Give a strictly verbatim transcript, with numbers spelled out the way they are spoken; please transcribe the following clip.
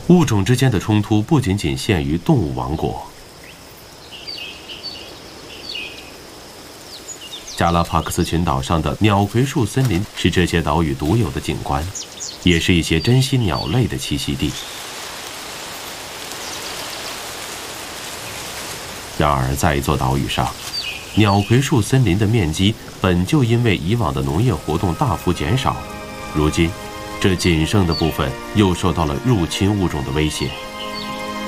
物种之间的冲突不仅仅限于动物王国。加拉帕克斯群岛上的鸟葵树森林是这些岛屿独有的景观，也是一些珍稀鸟类的栖息地。然而，在一座岛屿上，鸟葵树森林的面积本就因为以往的农业活动大幅减少，如今这仅剩的部分又受到了入侵物种的威胁。